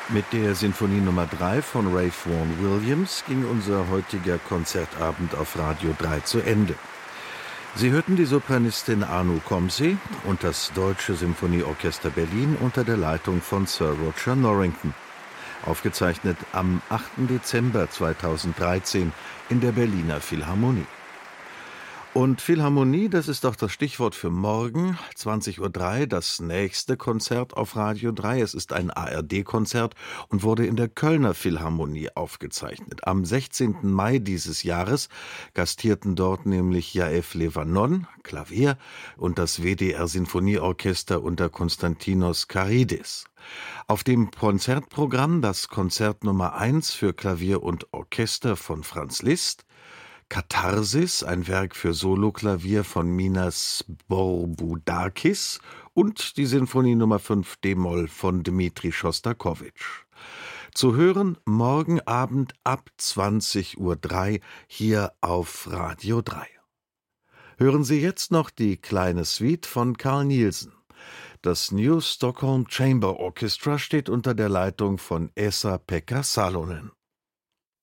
Mit der Sinfonie Nummer 3 von Ralph Vaughan Williams ging unser heutiger Konzertabend auf Radio 3 zu Ende. Sie hörten die Sopranistin Anu Komsee und das Deutsche Symphonieorchester Berlin unter der Leitung von Sir Roger Norrington. Aufgezeichnet am 8. Dezember 2013 in der Berliner Philharmonie. Und Philharmonie, das ist auch das Stichwort für morgen, 20:03 Uhr, das nächste Konzert auf Radio 3. Es ist ein ARD-Konzert und wurde in der Kölner Philharmonie aufgezeichnet. Am 16. Mai dieses Jahres gastierten dort nämlich Jaef Levanon, Klavier, und das WDR-Sinfonieorchester unter Konstantinos Karidis. Auf dem Konzertprogramm das Konzert Nummer 1 für Klavier und Orchester von Franz Liszt, Katharsis, ein Werk für Soloklavier von Minas Bourboudakis und die Sinfonie Nummer 5 d-Moll von Dmitri Schostakowitsch. Zu hören morgen Abend ab 20:03 Uhr hier auf Radio 3. Hören Sie jetzt noch die kleine Suite von Carl Nielsen. Das New Stockholm Chamber Orchestra steht unter der Leitung von Esa-Pekka Salonen.